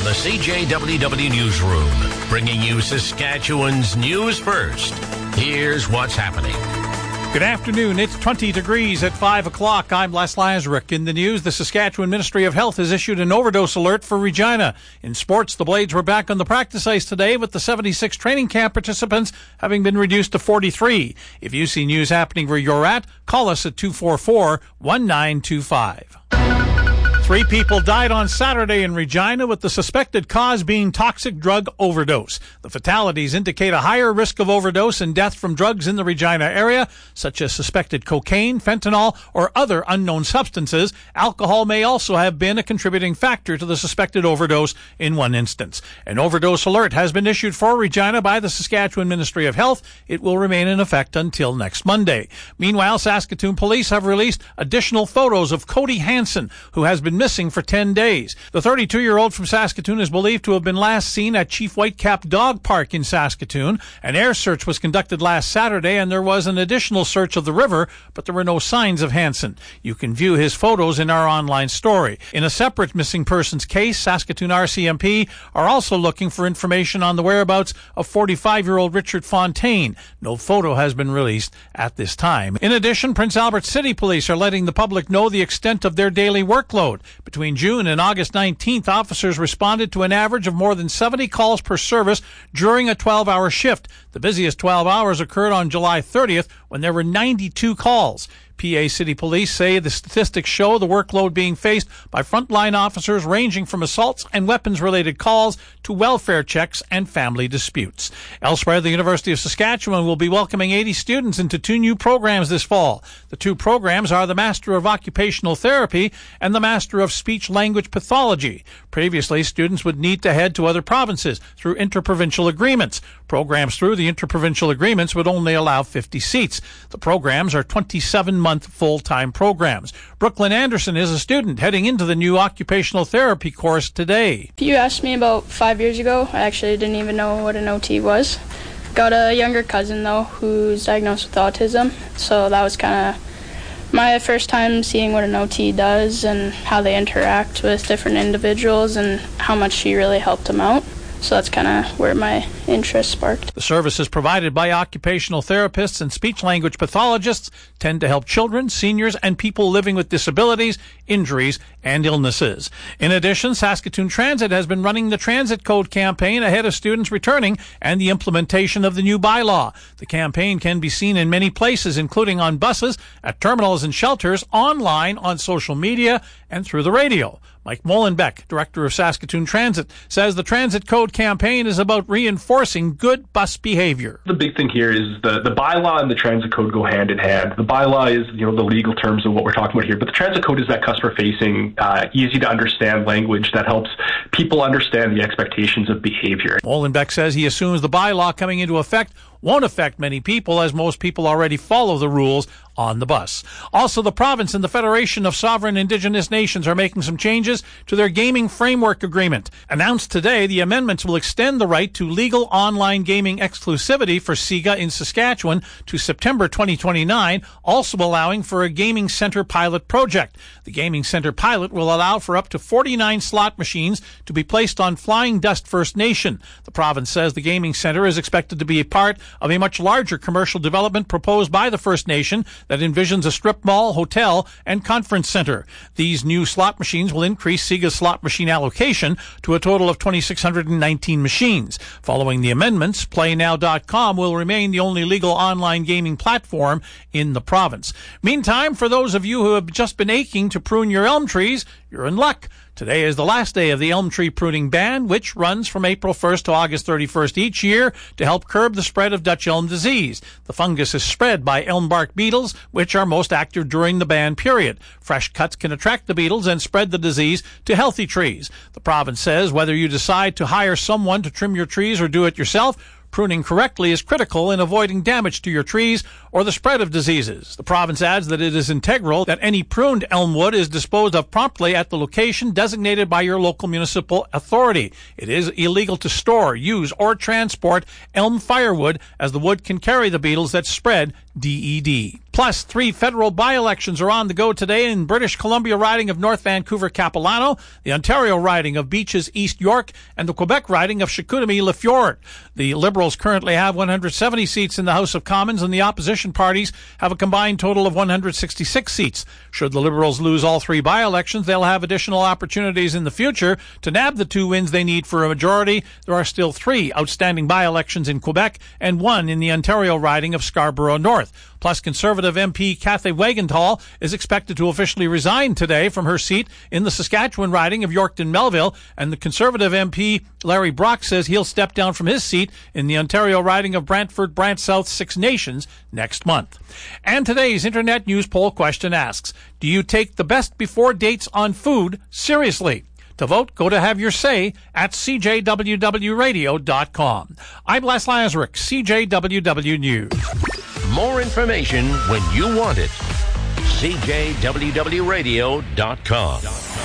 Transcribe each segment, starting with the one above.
the CJWW Newsroom, bringing you Saskatchewan's news first. Here's what's happening. Good afternoon. It's 20 degrees at 5 o'clock. I'm Les Lazaruk. In the news, the Saskatchewan Ministry of Health has issued an overdose alert for Regina. In sports, the Blades were back on the practice ice today with the 76 training camp participants having been reduced to 43. If you see news happening where you're at, call us at 244-1925. 3 people died on Saturday in Regina, with the suspected cause being toxic drug overdose. The fatalities indicate a higher risk of overdose and death from drugs in the Regina area, such as suspected cocaine, fentanyl, or other unknown substances. Alcohol may also have been a contributing factor to the suspected overdose in one instance. An overdose alert has been issued for Regina by the Saskatchewan Ministry of Health. It will remain in effect until next Monday. Meanwhile, Saskatoon police have released additional photos of Cody Hansen, who has been missing for 10 days. The 32-year-old from Saskatoon is believed to have been last seen at Chief Whitecap Dog Park in Saskatoon. An air search was conducted last Saturday, and there was an additional search of the river, but there were no signs of Hansen. You can view his photos in our online story. In a separate missing persons case, Saskatoon RCMP are also looking for information on the whereabouts of 45-year-old Richard Fontaine. No photo has been released at this time. In addition, Prince Albert City Police are letting the public know the extent of their daily workload. Between June and August 19th, officers responded to an average of more than 70 calls per service during a 12-hour shift. The busiest 12 hours occurred on July 30th, when there were 92 calls. PA City Police say the statistics show the workload being faced by frontline officers ranging from assaults and weapons-related calls to welfare checks and family disputes. Elsewhere, the University of Saskatchewan will be welcoming 80 students into 2 new programs this fall. The 2 programs are the Master of Occupational Therapy and the Master of Speech-Language Pathology. Previously, students would need to head to other provinces through interprovincial agreements. Programs through the interprovincial agreements would only allow 50 seats. The programs are 27-month full-time programs. Brooklyn Anderson is a student heading into the new occupational therapy course today. If you asked me about 5 years ago, I actually didn't even know what an OT was. Got a younger cousin, though, who's diagnosed with autism, so that was kind of my first time seeing what an OT does and how they interact with different individuals and how much she really helped them out. So that's kind of where my interest sparked. The services provided by occupational therapists and speech-language pathologists tend to help children, seniors, and people living with disabilities, injuries, and illnesses. In addition, Saskatoon Transit has been running the Transit Code campaign ahead of students returning and the implementation of the new bylaw. The campaign can be seen in many places, including on buses, at terminals and shelters, online, on social media, and through the radio. Mike Molenbeek, director of Saskatoon Transit, says the Transit Code campaign is about reinforcing good bus behavior. The big thing here is the bylaw and the Transit Code go hand in hand. The bylaw is, the legal terms of what we're talking about here, but the Transit Code is that customer-facing, easy-to-understand language that helps people understand the expectations of behavior. Molenbeek says he assumes the bylaw coming into effect won't affect many people, as most people already follow the rules on the bus. Also, the province and the Federation of Sovereign Indigenous Nations are making some changes to their gaming framework agreement. Announced today, the amendments will extend the right to legal online gaming exclusivity for SIGA in Saskatchewan to September 2029, also allowing for a gaming center pilot project. The gaming center pilot will allow for up to 49 slot machines to be placed on Flying Dust First Nation. The province says the gaming center is expected to be a part of a much larger commercial development proposed by the First Nation that envisions a strip mall, hotel, and conference center. These new slot machines will increase SIGA's slot machine allocation to a total of 2,619 machines. Following the amendments, PlayNow.com will remain the only legal online gaming platform in the province. Meantime, for those of you who have just been aching to prune your elm trees, you're in luck. Today is the last day of the elm tree pruning ban, which runs from April 1st to August 31st each year to help curb the spread of Dutch elm disease. The fungus is spread by elm bark beetles, which are most active during the ban period. Fresh cuts can attract the beetles and spread the disease to healthy trees. The province says whether you decide to hire someone to trim your trees or do it yourself, pruning correctly is critical in avoiding damage to your trees or the spread of diseases. The province adds that it is integral that any pruned elm wood is disposed of promptly at the location designated by your local municipal authority. It is illegal to store, use, or transport elm firewood, as the wood can carry the beetles that spread DED. Plus, 3 federal by-elections are on the go today in British Columbia riding of North Vancouver-Capilano, the Ontario riding of Beaches East York, and the Quebec riding of Chicoutimi-Le Fjord. The Liberals currently have 170 seats in the House of Commons, and the opposition parties have a combined total of 166 seats. Should the Liberals lose all 3 by-elections, they'll have additional opportunities in the future to nab the 2 wins they need for a majority. There are still 3 outstanding by-elections in Quebec and 1 in the Ontario riding of Scarborough North. Plus, Conservative MP Cathay Wagenthal is expected to officially resign today from her seat in the Saskatchewan riding of Yorkton-Melville, and the Conservative MP Larry Brock says he'll step down from his seat in the Ontario riding of Brantford-Brant South Six Nations next month. And today's Internet News Poll question asks, do you take the best before dates on food seriously? To vote, go to Have Your Say at CJWWRadio.com. I'm Les Lazaruk, CJWW News. More information when you want it. CJWWRadio.com.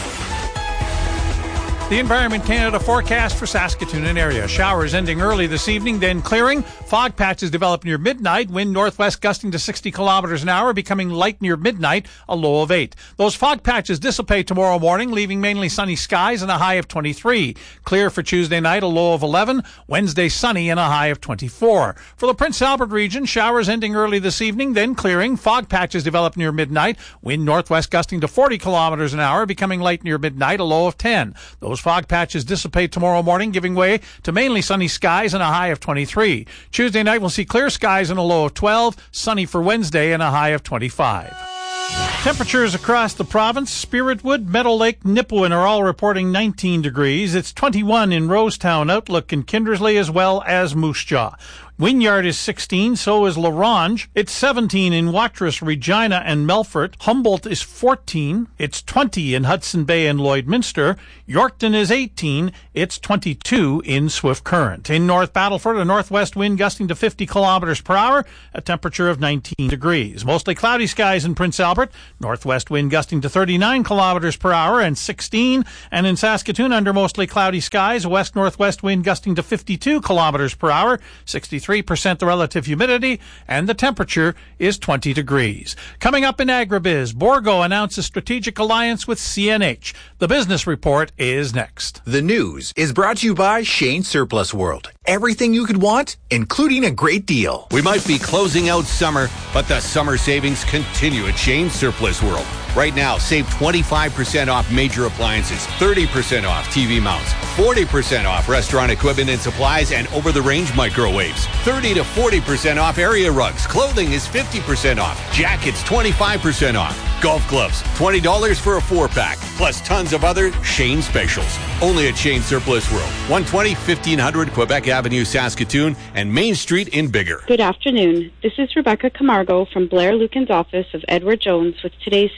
The Environment Canada forecast for Saskatoon and area. Showers ending early this evening, then clearing. Fog patches develop near midnight. Wind northwest gusting to 60 kilometers an hour, becoming light near midnight, a low of 8. Those fog patches dissipate tomorrow morning, leaving mainly sunny skies and a high of 23. Clear for Tuesday night, a low of 11. Wednesday sunny and a high of 24. For the Prince Albert region, showers ending early this evening, then clearing. Fog patches develop near midnight. Wind northwest gusting to 40 kilometers an hour, becoming light near midnight, a low of 10. Those fog patches dissipate tomorrow morning, giving way to mainly sunny skies and a high of 23. Tuesday night, we'll see clear skies and a low of 12. Sunny for Wednesday and a high of 25. Temperatures across the province, Spiritwood, Meadow Lake, Nipawin are all reporting 19 degrees. It's 21 in Rosetown, Outlook, and Kindersley, as well as Moose Jaw. Wynyard is 16, so is La Ronge. It's 17 in Watrous, Regina, and Melfort. Humboldt is 14. It's 20 in Hudson Bay and Lloydminster. Yorkton is 18. It's 22 in Swift Current. In North Battleford, a northwest wind gusting to 50 kilometers per hour, a temperature of 19 degrees. Mostly cloudy skies in Prince Albert. Northwest wind gusting to 39 kilometers per hour and 16. And in Saskatoon, under mostly cloudy skies, west-northwest wind gusting to 52 kilometers per hour, 63% the relative humidity, and the temperature is 20 degrees. Coming up in Agribiz, Bourgault announces strategic alliance with CNH. The business report is next. The news is brought to you by Shane Surplus World. Everything you could want, including a great deal. We might be closing out summer, but the summer savings continue at Shane Surplus World. Right now, save 25% off major appliances, 30% off TV mounts, 40% off restaurant equipment and supplies, and over-the-range microwaves. 30 to 40% off area rugs. Clothing is 50% off. Jackets, 25% off. Golf clubs, $20 for a 4-pack, plus tons of other Shane specials. Only at Shane Surplus World, 120-1500 Quebec Avenue, Saskatoon, and Main Street in Bigger. Good afternoon. This is Rebecca Camargo from Blair Lucan's office of Edward Jones with today's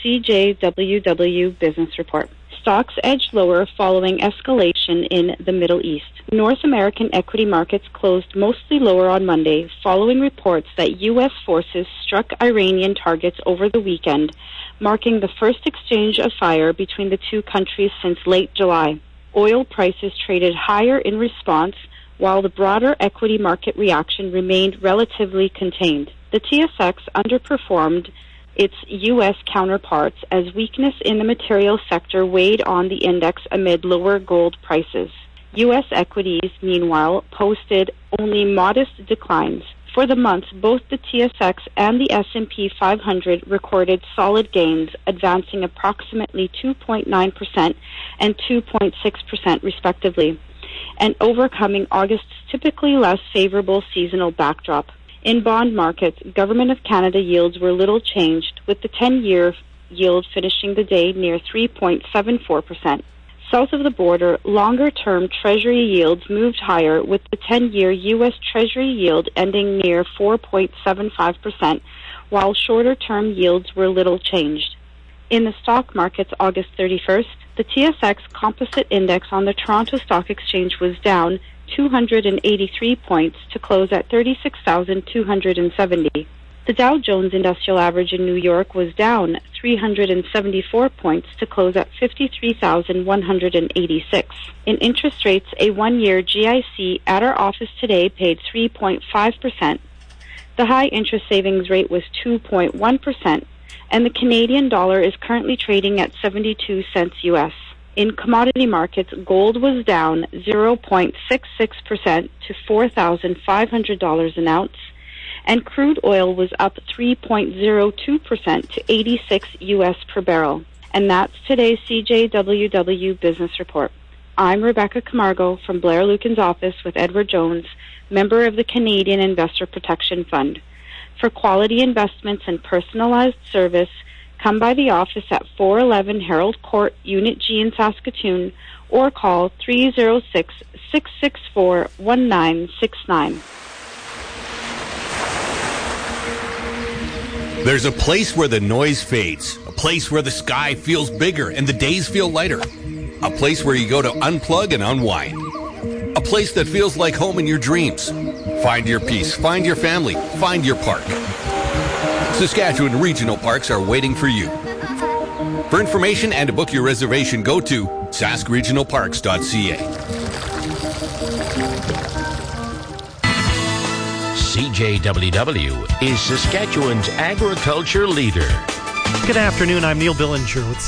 CJWW Business Report. Stocks edged lower following escalation in the Middle East. North American equity markets closed mostly lower on Monday following reports that U.S. forces struck Iranian targets over the weekend, marking the first exchange of fire between the two countries since late July. Oil prices traded higher in response, while the broader equity market reaction remained relatively contained. The TSX underperformed its U.S. counterparts as weakness in the materials sector weighed on the index amid lower gold prices. U.S. equities, meanwhile, posted only modest declines. For the month, both the TSX and the S&P 500 recorded solid gains, advancing approximately 2.9% and 2.6% respectively, and overcoming August's typically less favorable seasonal backdrop. In bond markets, Government of Canada yields were little changed, with the 10-year yield finishing the day near 3.74%. South of the border, longer-term Treasury yields moved higher, with the 10-year U.S. Treasury yield ending near 4.75%, while shorter-term yields were little changed. In the stock markets August 31st, the TSX Composite Index on the Toronto Stock Exchange was down 283 points to close at 36,270. The Dow Jones Industrial Average in New York was down 374 points to close at 53,186. In interest rates, a one-year GIC at our office today paid 3.5%. The high interest savings rate was 2.1%, and the Canadian dollar is currently trading at 72 cents U.S. In commodity markets, gold was down 0.66% to $4,500 an ounce, and crude oil was up 3.02% to 86 U.S. per barrel. And that's today's CJWW Business Report. I'm Rebecca Camargo from Blair Lucan's office with Edward Jones, member of the Canadian Investor Protection Fund. For quality investments and personalized service, come by the office at 411 Herald Court, Unit G in Saskatoon, or call 306-664-1969. There's a place where the noise fades, a place where the sky feels bigger and the days feel lighter, a place where you go to unplug and unwind, a place that feels like home in your dreams. Find your peace, find your family, find your park. Saskatchewan Regional Parks are waiting for you. For information and to book your reservation, go to saskregionalparks.ca. CJWW is Saskatchewan's agriculture leader. Good afternoon, I'm Neil Billinger with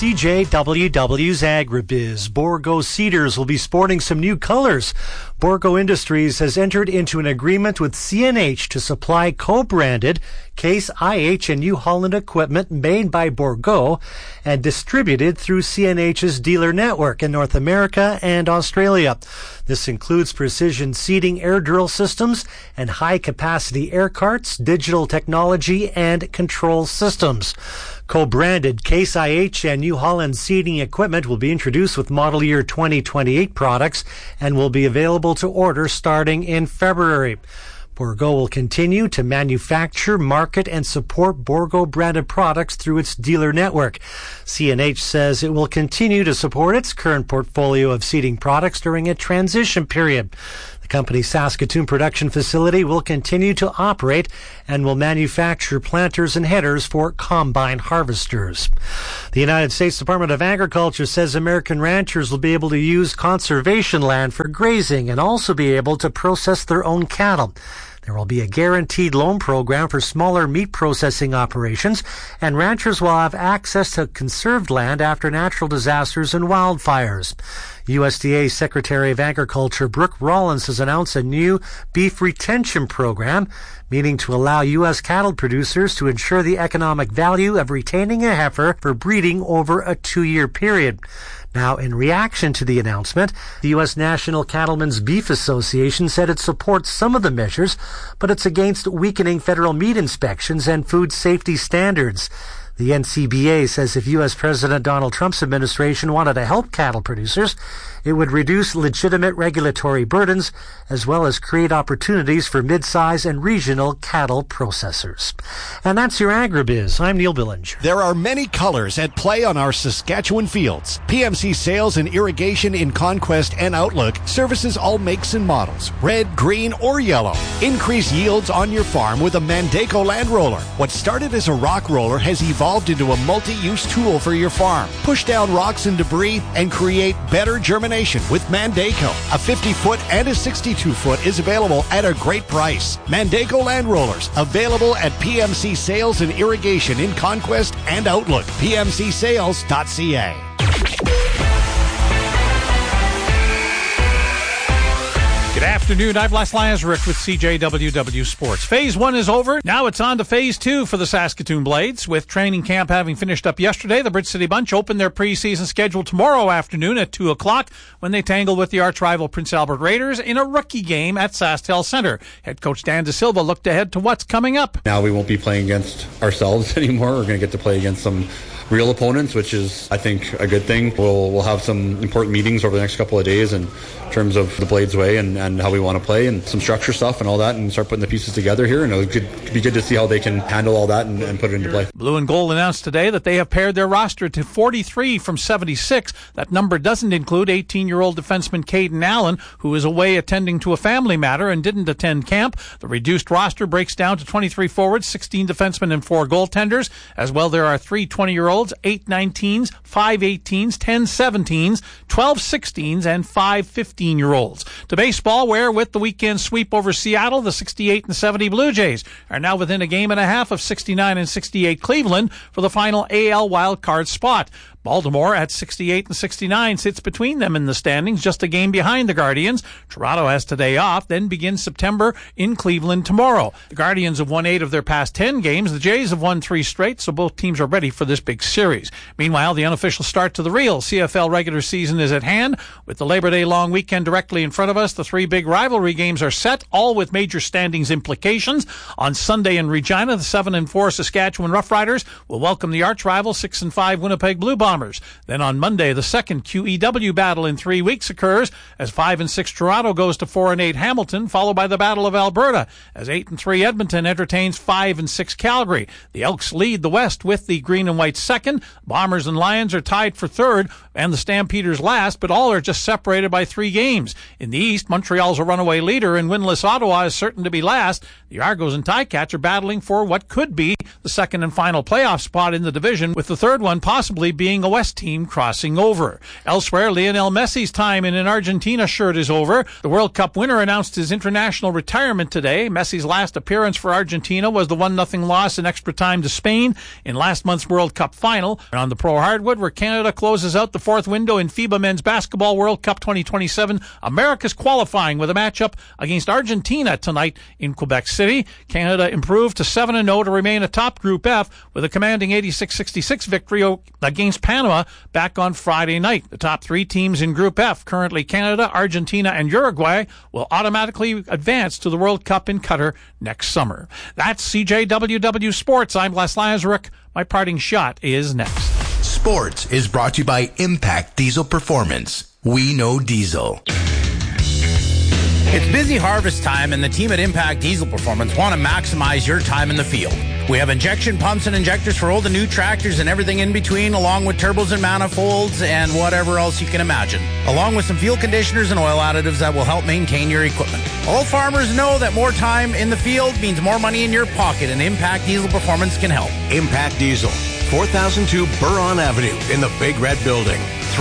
CJWW's Agribiz. Bourgault Cedars will be sporting some new colors. Bourgault Industries has entered into an agreement with CNH to supply co-branded Case IH and New Holland equipment made by Bourgault and distributed through CNH's dealer network in North America and Australia. This includes precision seeding air drill systems and high-capacity air carts, digital technology, and control systems. Co-branded Case IH and New Holland seeding equipment will be introduced with model year 2028 products and will be available to order starting in February. Bourgault will continue to manufacture, market, and support Bourgault-branded products through its dealer network. CNH says it will continue to support its current portfolio of seeding products during a transition period. The company's Saskatoon production facility will continue to operate and will manufacture planters and headers for combine harvesters. The United States Department of Agriculture says American ranchers will be able to use conservation land for grazing and also be able to process their own cattle. There will be a guaranteed loan program for smaller meat processing operations, and ranchers will have access to conserved land after natural disasters and wildfires. USDA Secretary of Agriculture Brooke Rollins has announced a new beef retention program, meaning to allow U.S. cattle producers to ensure the economic value of retaining a heifer for breeding over a 2-year period. Now, in reaction to the announcement, the U.S. National Cattlemen's Beef Association said it supports some of the measures, but it's against weakening federal meat inspections and food safety standards. The NCBA says if U.S. President Donald Trump's administration wanted to help cattle producers, it would reduce legitimate regulatory burdens as well as create opportunities for mid-size and regional cattle processors. And that's your Agribiz. I'm Neil Billinger. There are many colors at play on our Saskatchewan fields. PMC Sales and Irrigation in Conquest and Outlook services all makes and models, red, green, or yellow. Increase yields on your farm with a Mandaco land roller. What started as a rock roller has evolved into a multi-use tool for your farm. Push down rocks and debris and create better germination with Mandaco. A 50-foot and a 62-foot is available at a great price. Mandaco land rollers available at PMC Sales and Irrigation in Conquest and Outlook. PMCSales.ca. Good afternoon. I'm Les Lazaruk with CJWW Sports. Phase 1 is over. Now it's on to Phase 2 for the Saskatoon Blades. With training camp having finished up yesterday, the Bridge City Bunch open their preseason schedule tomorrow afternoon at 2 o'clock when they tangle with the arch-rival Prince Albert Raiders in a rookie game at SaskTel Centre. Head coach Dan De Silva looked ahead to what's coming up. Now we won't be playing against ourselves anymore. We're going to get to play against some real opponents, which is, I think, a good thing. We'll have some important meetings over the next couple of days in terms of the Blades way and how we want to play and some structure stuff and all that, and start putting the pieces together here. And it'll be good to see how they can handle all that and put it into play. Blue and Gold announced today that they have pared their roster to 43 from 76. That number doesn't include 18-year-old defenseman Caden Allen, who is away attending to a family matter and didn't attend camp. The reduced roster breaks down to 23 forwards, 16 defensemen, and 4 goaltenders. As well, there are 3 20-year-old 16-year-olds, 8-19s, 5-18s, 10-17s, 12-16s, and 5-15-year-olds. To baseball, where with the weekend sweep over Seattle, the 68-70 Blue Jays are now within a game and a half of 69-68 Cleveland for the final AL wildcard spot. Baltimore at 68-69 sits between them in the standings, just a game behind the Guardians. Toronto has today off, then begins September in Cleveland tomorrow. The Guardians have won 8 of their past 10 games. The Jays have won 3 straight, so both teams are ready for this big series. Meanwhile, the unofficial start to the real CFL regular season is at hand. With the Labor Day long weekend directly in front of us, the 3 big rivalry games are set, all with major standings implications. On Sunday in Regina, the 7-4 Saskatchewan Roughriders will welcome the arch-rival 6-5 Winnipeg Blue Bombers. Then on Monday, the second QEW battle in 3 weeks occurs as 5-6 Toronto goes to 4-8 Hamilton, followed by the Battle of Alberta as 8-3 Edmonton entertains 5-6 Calgary. The Elks lead the West with the Green and White second. Bombers and Lions are tied for third, and the Stampeders last, but all are just separated by 3 games. In the East, Montreal's a runaway leader, and winless Ottawa is certain to be last. The Argos and Ticats are battling for what could be the second and final playoff spot in the division, with the third one possibly being a West team crossing over. Elsewhere, Lionel Messi's time in an Argentina shirt is over. The World Cup winner announced his international retirement today. Messi's last appearance for Argentina was the 1-0 loss in extra time to Spain in last month's World Cup final. And on the pro hardwood, where Canada closes out the 4th window in FIBA Men's Basketball World Cup 2027, America's qualifying with a matchup against Argentina tonight in Quebec City. Canada improved to 7-0 to remain atop Group F with a commanding 86-66 victory against Panama back on Friday night. The top 3 teams in Group F, currently Canada, Argentina, and Uruguay, will automatically advance to the World Cup in Qatar next summer. That's CJWW Sports. I'm Les Lazaruk. My parting shot is next. Sports is brought to you by Impact Diesel Performance. We know diesel. It's busy harvest time, and the team at Impact Diesel Performance want to maximize your time in the field. We have injection pumps and injectors for old and new tractors and everything in between, along with turbos and manifolds and whatever else you can imagine, along with some fuel conditioners and oil additives that will help maintain your equipment. All farmers know that more time in the field means more money in your pocket, and Impact Diesel Performance can help. Impact Diesel, 4002 Buron Avenue in the Big Red Building.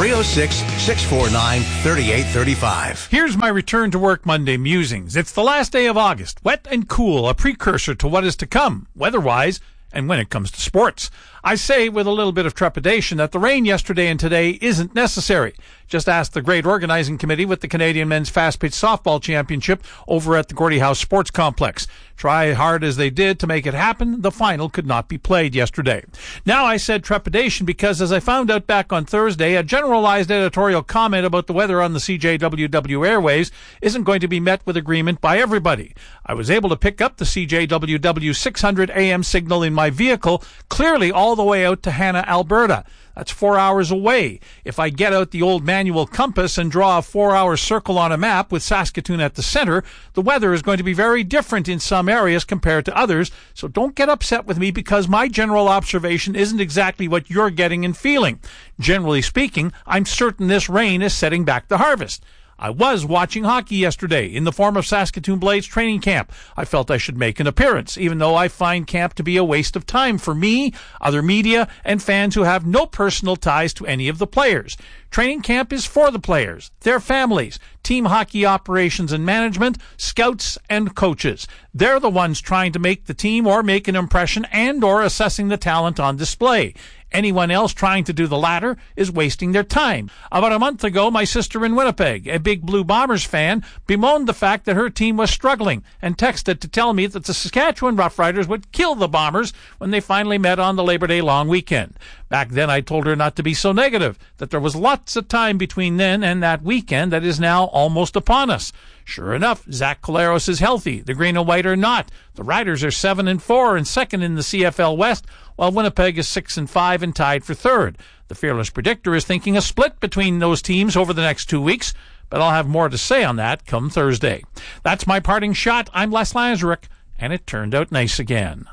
306-649-3835. Here's my return to work Monday musings. It's the last day of August, wet and cool, a precursor to what is to come, weather-wise, and when it comes to sports. I say with a little bit of trepidation that the rain yesterday and today isn't necessary. Just ask the great organizing committee with the Canadian Men's Fast-Pitch Softball Championship over at the Gordie House Sports Complex. Try hard as they did to make it happen, the final could not be played yesterday. Now I said trepidation because, as I found out back on Thursday, a generalized editorial comment about the weather on the CJWW airwaves isn't going to be met with agreement by everybody. I was able to pick up the CJWW 600 AM signal in my vehicle, clearly all the way out to Hanna, Alberta. That's 4 hours away. If I get out the old manual compass and draw a 4-hour circle on a map with Saskatoon at the center, the weather is going to be very different in some areas compared to others, so don't get upset with me because my general observation isn't exactly what you're getting and feeling. Generally speaking, I'm certain this rain is setting back the harvest. I was watching hockey yesterday in the form of Saskatoon Blades training camp. I felt I should make an appearance, even though I find camp to be a waste of time for me, other media, and fans who have no personal ties to any of the players. Training camp is for the players, their families, team hockey operations and management, scouts and coaches. They're the ones trying to make the team or make an impression and or assessing the talent on display. Anyone else trying to do the latter is wasting their time. About a month ago, my sister in Winnipeg, a big Blue Bombers fan, bemoaned the fact that her team was struggling and texted to tell me that the Saskatchewan Roughriders would kill the Bombers when they finally met on the Labor Day long weekend. Back then, I told her not to be so negative, that there was lots of time between then and that weekend that is now almost upon us. Sure enough, Zach Collaros is healthy. The Green and White are not. The Riders are 7-4 and second in the CFL West, while Winnipeg is 6-5 and tied for third. The Fearless Predictor is thinking a split between those teams over the next 2 weeks, but I'll have more to say on that come Thursday. That's my parting shot. I'm Les Lazaruk, and it turned out nice again.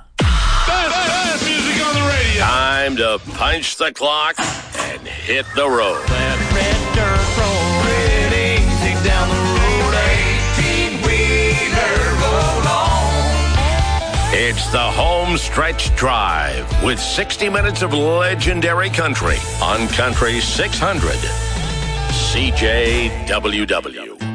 Best music on the radio. Time to punch the clock and hit the road. That red dirt road, easy down the road, 18-wheeler, roll on. It's the Home Stretch Drive with 60 minutes of legendary country on Country 600. CJWW.